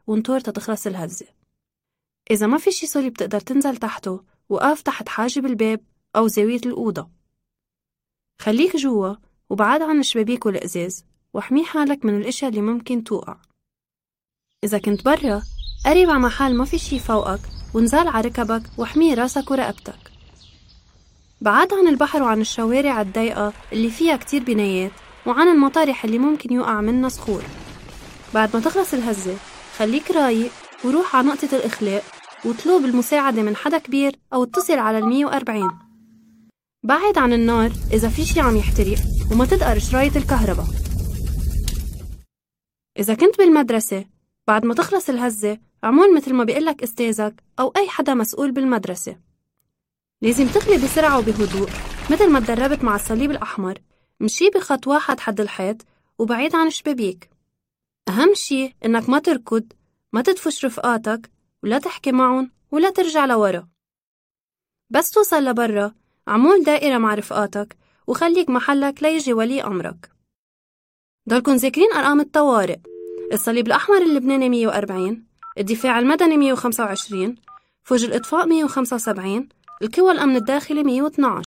وانطر تتخلص الهزة. إذا ما في شي صليب تقدر تنزل تحته، وقف تحت حاجب الباب أو زاوية الأوضة. خليك جوا وبعاد عن الشبابيك والإزاز، واحمي حالك من الأشياء اللي ممكن توقع. إذا كنت برا، قرب على محل ما في شي فوقك ونزال على ركبك واحمي راسك ورقبتك. بعاد عن البحر وعن الشوارع الضيقة اللي فيها كتير بنايات، وعن المطارح اللي ممكن يوقع منها صخور. بعد ما تخلص الهزة، خليك رايق وروح على نقطة الإخلاء وطلب المساعدة من حدا كبير أو اتصل على 140. بعد عن النار إذا في شي عم يحترق، وما تدقر شرايط الكهرباء. إذا كنت بالمدرسة، بعد ما تخلص الهزة عمول مثل ما بيقلك أستاذك أو أي حدا مسؤول بالمدرسة. لازم تخلي بسرعة وبهدوء مثل ما تدربت مع الصليب الأحمر. مشي بخط واحد حد الحيط وبعيد عن الشبابيك. أهم شي إنك ما تركض، ما تدفش رفقاتك، ولا تحكي معهم، ولا ترجع لورا. بس توصل لبرا، عمول دائرة مع رفقاتك وخليك محلك ليجي ولي أمرك. ضلكن ذاكرين أرقام الطوارئ: الصليب الأحمر اللبناني 140، الدفاع المدني 125، فوج الإطفاء 175، القوى الأمن الداخلي 112.